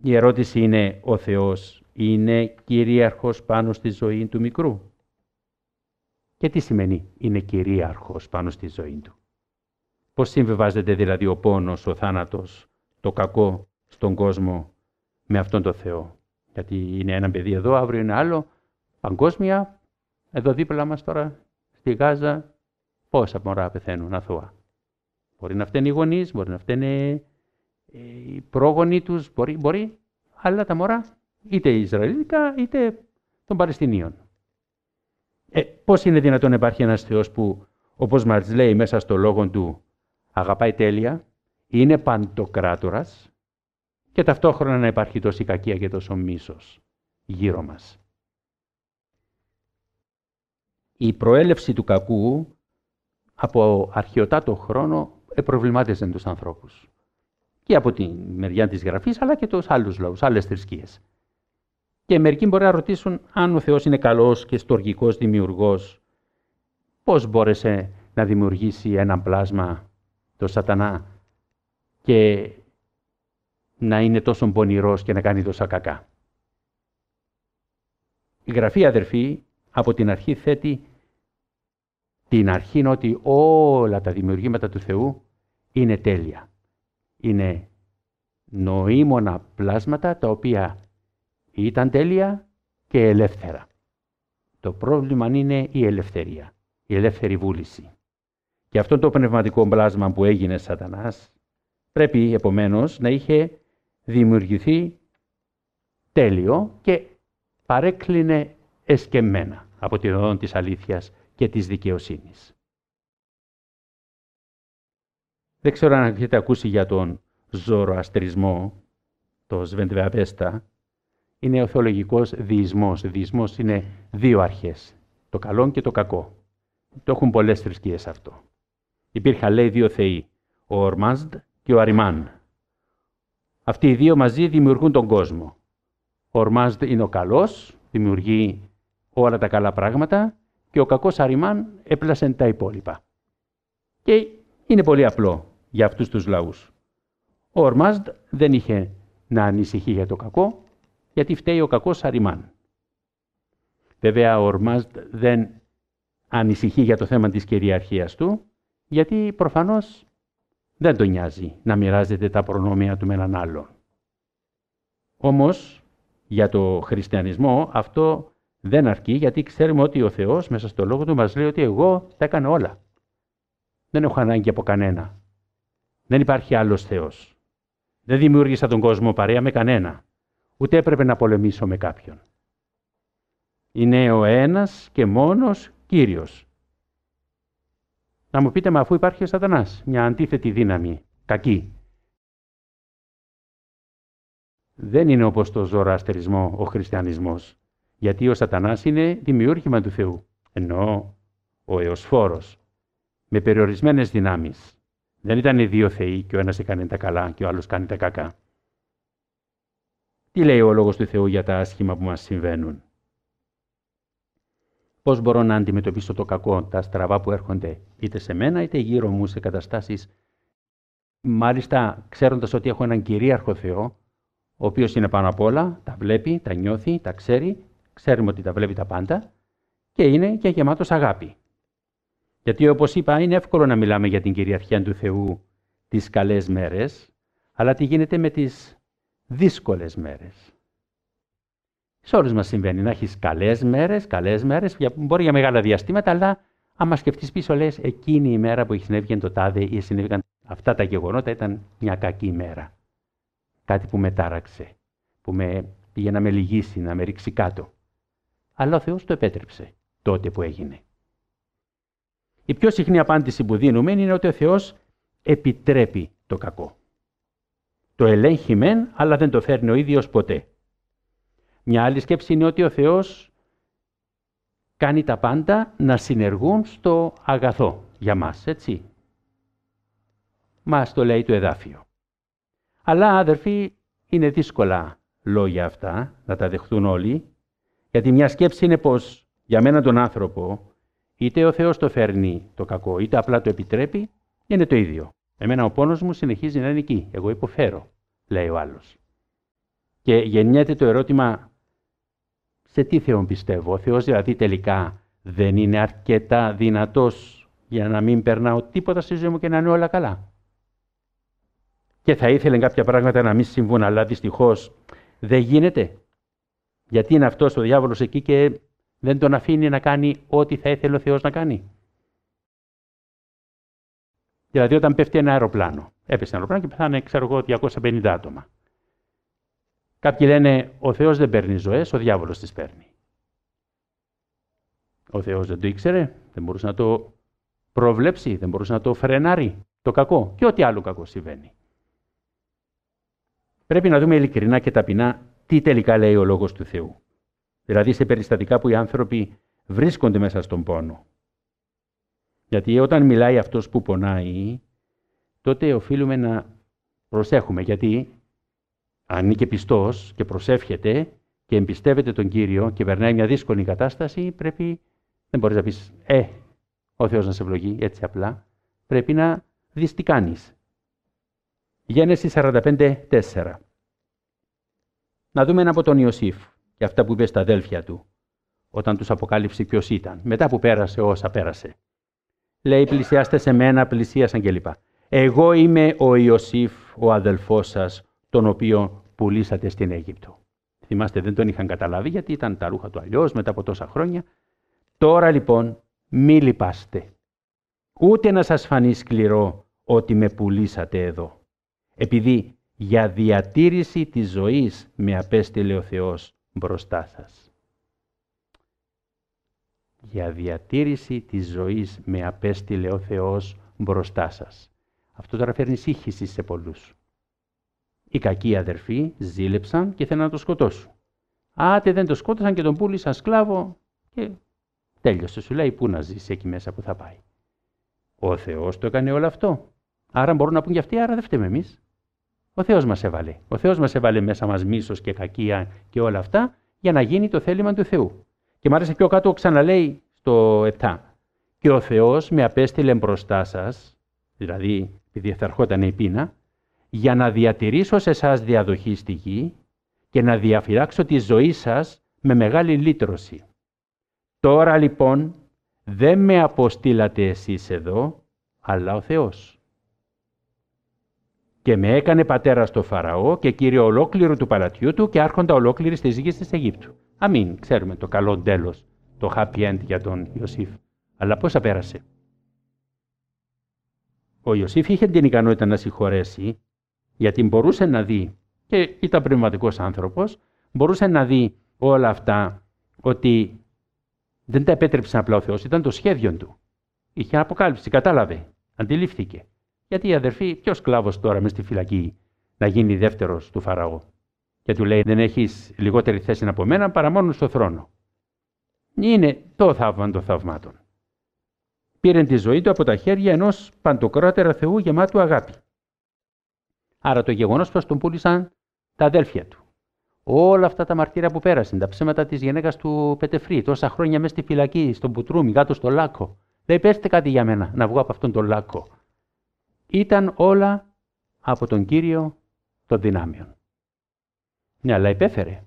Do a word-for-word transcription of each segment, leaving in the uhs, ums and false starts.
Η ερώτηση είναι, ο Θεός είναι κυρίαρχος πάνω στη ζωή του μικρού? Και τι σημαίνει είναι κυρίαρχος πάνω στη ζωή του? Πώς συμβιβάζεται δηλαδή ο πόνος, ο θάνατος, το κακό στον κόσμο με αυτόν τον Θεό? Γιατί είναι ένα παιδί εδώ, αύριο είναι άλλο, παγκόσμια, εδώ δίπλα μας τώρα, στη Γάζα, πόσα μωρά πεθαίνουν αθώα. Μπορεί να φταίνουν οι γονείς, μπορεί να φταίνουν οι πρόγονοι τους, μπορεί, μπορεί, αλλά τα μωρά είτε Ισραηλίδικα είτε των Παλαιστινίων. Ε, πώς είναι δυνατόν να υπάρχει ένας Θεός που, όπως μας λέει μέσα στο λόγο του, αγαπάει τέλεια, είναι παντοκράτορας και ταυτόχρονα να υπάρχει τόση κακία και τόσο μίσος γύρω μας? Η προέλευση του κακού από αρχαιοτάτο χρόνο προβλημάτιζε τους ανθρώπους. Και από τη μεριά της Γραφής, αλλά και τους άλλους λαούς, άλλες θρησκείες. Και μερικοί μπορεί να ρωτήσουν αν ο Θεός είναι καλός και στοργικός δημιουργός, πώς μπόρεσε να δημιουργήσει ένα πλάσμα, το Σατανά, και να είναι τόσο πονηρός και να κάνει τόσα κακά? Η Γραφή, αδερφοί, από την αρχή θέτει την αρχή είναι ότι όλα τα δημιουργήματα του Θεού είναι τέλεια. Είναι νοήμωνα πλάσματα τα οποία ήταν τέλεια και ελεύθερα. Το πρόβλημα είναι η ελευθερία, η ελεύθερη βούληση. Και αυτό το πνευματικό πλάσμα που έγινε Σατανάς πρέπει επομένως να είχε δημιουργηθεί τέλειο και παρέκλεινε εσκεμμένα από τη οδόν της αλήθειας και της δικαιοσύνης. Δεν ξέρω αν έχετε ακούσει για τον Ζωροαστρισμό, το Σβεντβεαπέστα. Είναι ο θεολογικός διεισμός. Διεισμός είναι δύο αρχές, το καλό και το κακό. Το έχουν πολλές θρησκείες αυτό. Υπήρχαν, λέει, δύο θεοί, ο Ορμάζντ και ο Αριμάν. Αυτοί οι δύο μαζί δημιουργούν τον κόσμο. Ο Ορμάζντ είναι ο καλός, δημιουργεί όλα τα καλά πράγματα, και ο κακός Αριμάν έπλασε τα υπόλοιπα. Και είναι πολύ απλό για αυτούς τους λαούς. Ο Ορμάζντ δεν είχε να ανησυχεί για το κακό, γιατί φταίει ο κακός Αριμάν. Βέβαια, ο Ορμάζντ δεν ανησυχεί για το θέμα της κυριαρχίας του, γιατί προφανώς δεν τον νοιάζει να μοιράζεται τα προνόμια του με έναν άλλον. Όμως, για το χριστιανισμό αυτό δεν αρκεί, γιατί ξέρουμε ότι ο Θεός μέσα στο λόγο του μας λέει ότι εγώ τα έκανα όλα. Δεν έχω ανάγκη από κανένα. Δεν υπάρχει άλλος Θεός. Δεν δημιούργησα τον κόσμο παρέα με κανένα. Ούτε έπρεπε να πολεμήσω με κάποιον. Είναι ο ένας και μόνος Κύριος. Να μου πείτε, μα αφού υπάρχει ο Σατανάς, μια αντίθετη δύναμη, κακή. Δεν είναι όπως το Ζωροαστρισμό ο χριστιανισμός. Γιατί ο Σατανάς είναι δημιούργημα του Θεού. Ενώ ο Εωσφόρος, με περιορισμένες δυνάμεις. Δεν ήταν δύο θεοί και ο ένας έκανε τα καλά και ο άλλος κάνει τα κακά. Τι λέει ο Λόγος του Θεού για τα άσχημα που μας συμβαίνουν? Πώς μπορώ να αντιμετωπίσω το κακό, τα στραβά που έρχονται είτε σε μένα είτε γύρω μου σε καταστάσεις, μάλιστα ξέροντας ότι έχω έναν κυρίαρχο Θεό, ο οποίος είναι πάνω απ' όλα, τα βλέπει, τα νιώθει, τα ξέρει, ξέρουμε ότι τα βλέπει τα πάντα και είναι και γεμάτος αγάπη. Γιατί όπως είπα, είναι εύκολο να μιλάμε για την κυριαρχία του Θεού τις καλές μέρες, αλλά τι γίνεται με τις δύσκολες μέρες? Σε όλους μας συμβαίνει να έχεις καλές μέρες, καλές μέρες, μπορεί για μεγάλα διαστήματα, αλλά άμα σκεφτείς πίσω, λες, εκείνη η μέρα που συνέβηκε το τάδε ή συνέβηκαν αυτά τα γεγονότα ήταν μια κακή μέρα. Κάτι που με τάραξε, που με πήγε να με λυγίσει, να με ρίξει κάτω. Αλλά ο Θεός το επέτρεψε τότε που έγινε. Η πιο συχνή απάντηση που δίνουμε είναι ότι ο Θεός επιτρέπει το κακό. Το ελέγχει μεν, αλλά δεν το φέρνει ο ίδιος ποτέ. Μια άλλη σκέψη είναι ότι ο Θεός κάνει τα πάντα να συνεργούν στο αγαθό για μας, έτσι. Μας το λέει το εδάφιο. Αλλά, αδερφοί, είναι δύσκολα λόγια αυτά να τα δεχτούν όλοι, γιατί μια σκέψη είναι πως για μένα τον άνθρωπο, είτε ο Θεός το φέρνει το κακό, είτε απλά το επιτρέπει, είναι το ίδιο. Εμένα ο πόνος μου συνεχίζει να είναι εκεί. Εγώ υποφέρω, λέει ο άλλος. Και γεννιέται το ερώτημα, σε τι Θεόν πιστεύω? Ο Θεός δηλαδή τελικά δεν είναι αρκετά δυνατός για να μην περνάω τίποτα στη ζωή μου και να είναι όλα καλά? Και θα ήθελε κάποια πράγματα να μην συμβούν, αλλά δυστυχώς δεν γίνεται. Γιατί είναι αυτός ο διάβολος εκεί και δεν τον αφήνει να κάνει ό,τι θα ήθελε ο Θεός να κάνει? Δηλαδή όταν πέφτει ένα αεροπλάνο, έπεσε ένα αεροπλάνο και πεθάνε, ξέρω εγώ, διακόσια πενήντα άτομα. Κάποιοι λένε, ο Θεός δεν παίρνει ζωές, ο διάβολος τις παίρνει. Ο Θεός δεν το ήξερε, δεν μπορούσε να το προβλέψει, δεν μπορούσε να το φρενάρει το κακό και ό,τι άλλο κακό συμβαίνει. Πρέπει να δούμε ειλικρινά και ταπεινά τι τελικά λέει ο Λόγος του Θεού. Δηλαδή σε περιστατικά που οι άνθρωποι βρίσκονται μέσα στον πόνο. Γιατί όταν μιλάει αυτός που πονάει, τότε οφείλουμε να προσέχουμε, γιατί αν είναι και πιστός και προσεύχεται και εμπιστεύεται τον Κύριο και περνάει μια δύσκολη κατάσταση, πρέπει, δεν μπορείς να πεις, ε, ο Θεός να σε ευλογεί, έτσι απλά. Πρέπει να δεις τι κάνεις. Γένεση σαράντα πέντε τέσσερα. Να δούμε ένα από τον Ιωσήφ και αυτά που είπε στα αδέλφια του, όταν τους αποκάλυψε ποιος ήταν, μετά που πέρασε όσα πέρασε. Λέει, πλησιάστε σε μένα, πλησίασαν κλπ. Εγώ είμαι ο Ιωσήφ, ο αδελφός σας, τον οποίο πουλήσατε στην Αίγυπτο. Θυμάστε, δεν τον είχαν καταλάβει γιατί ήταν τα ρούχα του αλλιώς μετά από τόσα χρόνια. Τώρα λοιπόν μη λυπάστε, ούτε να σας φανεί σκληρό ότι με πουλήσατε εδώ. Επειδή για διατήρηση της ζωής με απέστειλε ο Θεός μπροστά σας. Για διατήρηση της ζωής με απέστειλε ο Θεός μπροστά σας. Αυτό τώρα φέρνει σύγχυση σε πολλούς. Οι κακοί αδερφοί ζήλεψαν και θέλαν να το σκοτώσουν. Άτε δεν το σκότωσαν και τον πούλησαν σκλάβο και τέλειωσε. Σου λέει πού να ζήσει εκεί μέσα που θα πάει. Ο Θεός το έκανε όλο αυτό. Άρα μπορούν να πούν και αυτοί, άρα δεν φταίμε εμείς. Ο Θεός μας έβαλε. Ο Θεός μας έβαλε μέσα μας μίσος και κακία και όλα αυτά για να γίνει το θέλημα του Θεού. Και μ' άρεσε πιο κάτω, ξαναλέει στο επτά. Και ο Θεός με απέστειλε μπροστά σας, δηλαδή επειδή θα ερχόταν η πείνα, για να διατηρήσω σε εσάς διαδοχή στη γη και να διαφυλάξω τη ζωή σας με μεγάλη λύτρωση. Τώρα λοιπόν δεν με αποστήλατε εσείς εδώ, αλλά ο Θεός. Και με έκανε πατέρα στο Φαραώ και κύριο ολόκληρου του παλατιού του και άρχοντα ολόκληρης της γης της Αιγύπτου. Αμήν, ξέρουμε το καλό τέλος, το happy end για τον Ιωσήφ. Αλλά πόσα πέρασε. Ο Ιωσήφ είχε την ικανότητα να συγχωρέσει, γιατί μπορούσε να δει, και ήταν πνευματικός άνθρωπος, μπορούσε να δει όλα αυτά, ότι δεν τα επέτρεψε απλά ο Θεός, ήταν το σχέδιο του. Είχε αποκάλυψη, κατάλαβε, αντιλήφθηκε. Γιατί η αδερφή, ποιος σκλάβος τώρα μες στη φυλακή να γίνει δεύτερος του Φαραώ. Και του λέει, δεν έχεις λιγότερη θέση από μένα παρά μόνο στο θρόνο. Είναι το θαύμα των θαυμάτων. Πήρε τη ζωή του από τα χέρια ενός παντοκράτερα Θεού γεμάτου αγάπη. Άρα το γεγονός πως τον πούλησαν τα αδέλφια του. Όλα αυτά τα μαρτύρια που πέρασαν, τα ψέματα της γυναίκας του Πετεφρή, τόσα χρόνια μέσα στη φυλακή, στον Πουτρούμι, κάτω στο Λάκκο. Δεν πέστε κάτι για μένα, να βγω από αυτόν τον Λάκκο. Ήταν όλα από τον Κύριο των δυνάμεων. Ναι, αλλά υπέφερε.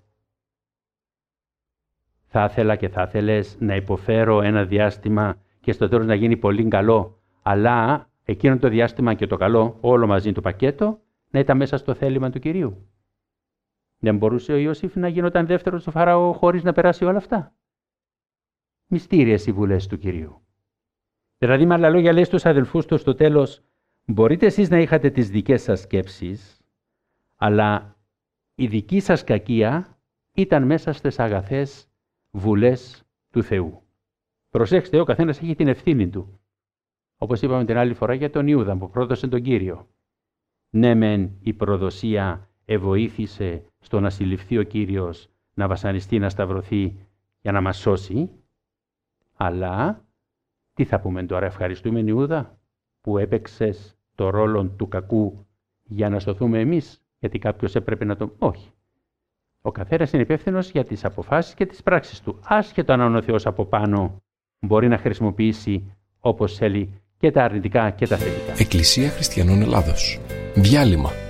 Θα ήθελα και θα ήθελες να υποφέρω ένα διάστημα και στο τέλος να γίνει πολύ καλό, αλλά εκείνο το διάστημα και το καλό, όλο μαζί το πακέτο, να ήταν μέσα στο θέλημα του Κυρίου. Δεν μπορούσε ο Ιωσήφ να γινόταν δεύτερος του Φαραώ χωρίς να περάσει όλα αυτά. Μυστήριες οι βουλές του Κυρίου. Δηλαδή με άλλα λόγια λέει στους αδελφούς του στο τέλος, μπορείτε εσείς να είχατε τις δικές σας σκέψεις, αλλά η δική σας κακία ήταν μέσα στις αγαθές βουλές του Θεού. Προσέξτε, ο καθένας έχει την ευθύνη του. Όπως είπαμε την άλλη φορά για τον Ιούδα που πρόδωσε τον Κύριο. Ναι μεν η προδοσία εβοήθησε στο να συλληφθεί ο Κύριος, να βασανιστεί, να σταυρωθεί για να μας σώσει, αλλά τι θα πούμε τώρα, ευχαριστούμε Ιούδα που έπαιξες το ρόλο του κακού για να σωθούμε εμείς, γιατί κάποιος έπρεπε να το... Όχι. Ο καθένας είναι υπεύθυνος για τις αποφάσεις και τις πράξεις του. Άσχετο αν ο Θεός από πάνω μπορεί να χρησιμοποιήσει όπως θέλει και τα αρνητικά και τα θετικά. Εκκλησία Χριστιανών Ελλάδος. Διάλειμμα.